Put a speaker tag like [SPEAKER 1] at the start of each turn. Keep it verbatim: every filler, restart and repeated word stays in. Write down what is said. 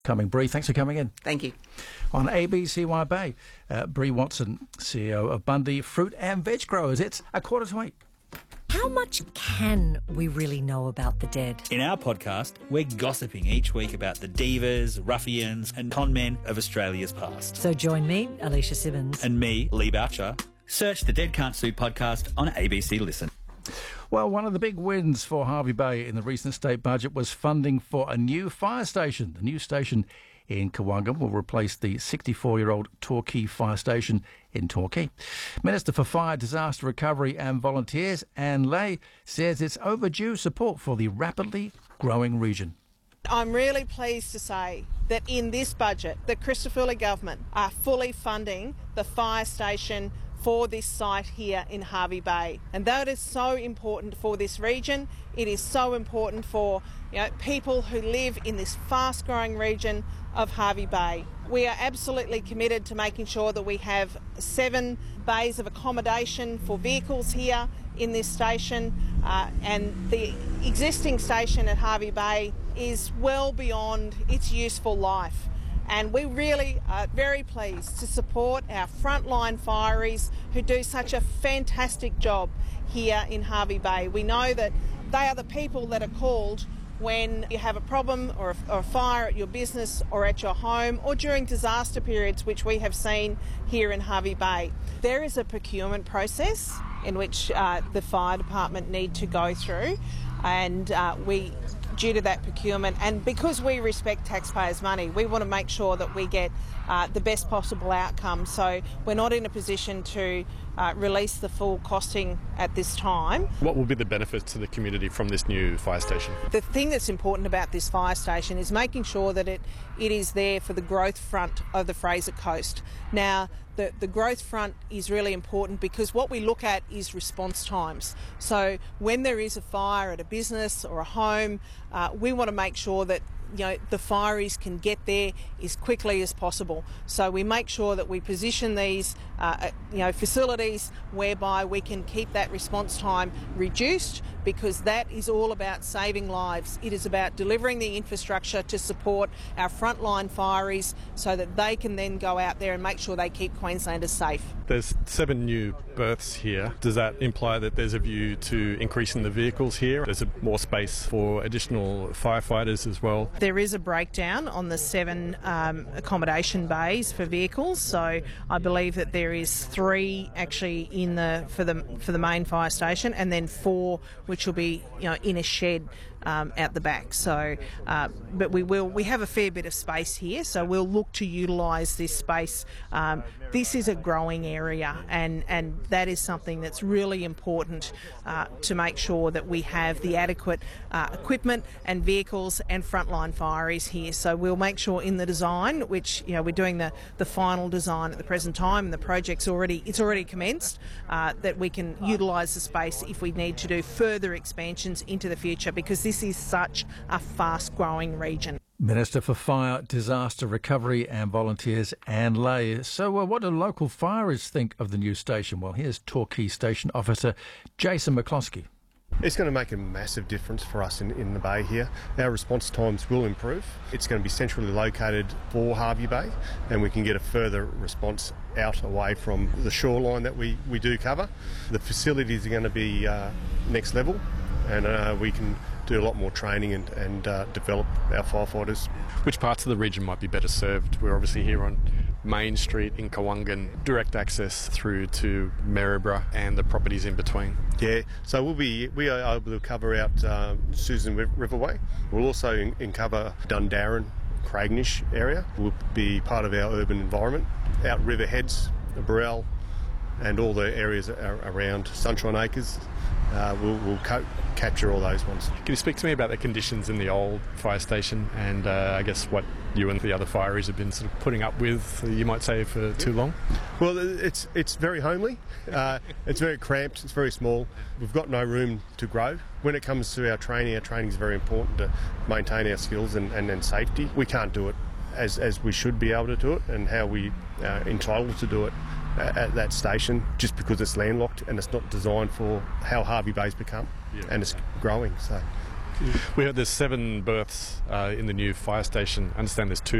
[SPEAKER 1] forthcoming. Bree, thanks for coming in.
[SPEAKER 2] Thank you.
[SPEAKER 1] On A B C Y Bay, uh, Bree Watson, C E O of Bundy Fruit and Veg Growers. It's a quarter to eight.
[SPEAKER 3] How much can we really know about the dead?
[SPEAKER 4] In our podcast, we're gossiping each week about the divas, ruffians and con men of Australia's past.
[SPEAKER 3] So join me, Alicia Simmons.
[SPEAKER 4] And me, Lee Boucher. Search the Dead Can't Sue podcast on A B C Listen.
[SPEAKER 1] Well, one of the big wins for Hervey Bay in the recent state budget was funding for a new fire station. The new station in Kawungan will replace the sixty-four-year-old Torquay Fire Station in Torquay. Minister for Fire, Disaster Recovery and Volunteers, Anne Ley, says it's overdue support for the rapidly growing region.
[SPEAKER 5] I'm really pleased to say that in this budget, the Christopher government are fully funding the fire station for this site here in Hervey Bay. And though it is so important for this region, it is so important for you know, people who live in this fast-growing region of Hervey Bay. We are absolutely committed to making sure that we have seven bays of accommodation for vehicles here in this station, uh, and the existing station at Hervey Bay is well beyond its useful life. And we really are very pleased to support our frontline fireys who do such a fantastic job here in Hervey Bay. We know that they are the people that are called when you have a problem or a, or a fire at your business or at your home or during disaster periods, which we have seen here in Hervey Bay. There is a procurement process in which uh, the fire department need to go through, and uh, we due to that procurement, and because we respect taxpayers' money, we want to make sure that we get uh, the best possible outcome. So we're not in a position to uh, release the full costing at this time.
[SPEAKER 6] What will be the benefits to the community from this new fire station?
[SPEAKER 5] The thing that's important about this fire station is making sure that it, it is there for the growth front of the Fraser Coast. Now, the, the growth front is really important because what we look at is response times. So when there is a fire at a business or a home, uh, we want to make sure that you know, the fireys can get there as quickly as possible. So we make sure that we position these uh, you know, facilities whereby we can keep that response time reduced, because that is all about saving lives. It is about delivering the infrastructure to support our frontline fireys so that they can then go out there and make sure they keep Queenslanders safe.
[SPEAKER 6] There's seven new berths here. Does that imply that there's a view to increasing the vehicles here? There's a, more space for additional firefighters as well?
[SPEAKER 5] There is a breakdown on the seven um, accommodation bays for vehicles, so I believe that there is three actually in the for the for the main fire station, and then four which will be you know in a shed um, out the back. So, uh, but we will we have a fair bit of space here, so we'll look to utilise this space. Um, this is a growing area, and and that is something that's really important uh, to make sure that we have the adequate uh, equipment and vehicles and frontline fireys here. So we'll make sure in the design, which you know we're doing the, the final design at the present time, and the project's already it's already commenced, uh, that we can utilise the space if we need to do further expansions into the future, because this is such a fast growing region.
[SPEAKER 1] Minister for Fire, Disaster Recovery and Volunteers, Anne Ley. So uh, what do local fireys think of the new station? Well, here's Torquay Station Officer Jason McCloskey.
[SPEAKER 7] It's going to make a massive difference for us in, in the bay here. Our response times will improve. It's going to be centrally located for Hervey Bay, and we can get a further response out away from the shoreline that we, we do cover. The facilities are going to be uh, next level, and uh, we can do a lot more training and, and uh, develop our firefighters.
[SPEAKER 6] Which parts of the region might be better served? We're obviously here on Main Street in Kawungan, direct access through to Maryborough and the properties in between.
[SPEAKER 7] Yeah, so we'll be we are able to cover out uh, Susan Riverway. We'll also in, in cover Dundarren, Craignish area. We'll be part of our urban environment, out River Heads, Burrell, and all the areas around Sunshine Acres. Uh, we'll we'll co- capture all those ones.
[SPEAKER 6] Can you speak to me about the conditions in the old fire station, and uh, I guess what you and the other fireys have been sort of putting up with, you might say, for too long?
[SPEAKER 7] Well, it's it's very homely. Uh, it's very cramped. It's very small. We've got no room to grow. When it comes to our training, our training is very important to maintain our skills and, and, and safety. We can't do it as as we should be able to do it, and how we are entitled to do it at that station, just because it's landlocked and it's not designed for how Hervey Bay's become, yeah. And it's growing. So
[SPEAKER 6] we heard there's seven berths uh, in the new fire station. I understand there's two